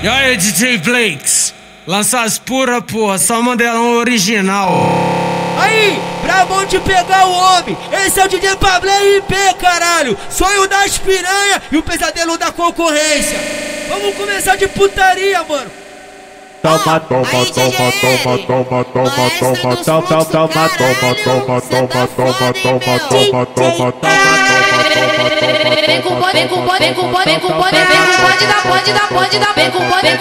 E aí, DJ Blakes, lança as pura, porra, só modelão original. Aí, bravão de pegar o homem, esse é o DJ Pablo RP, caralho. Sonho das piranha e o pesadelo da concorrência. Vamos começar de putaria, mano. Toma, toma, toma, toma, toma, toma, toma, toma, toma, toma, toma, toma, toma, toma, toma, toma, Vem com o bonde, vem com o bonde, vem com o bonde, vem com o bonde, vem com o bonde da, vem com o bonde.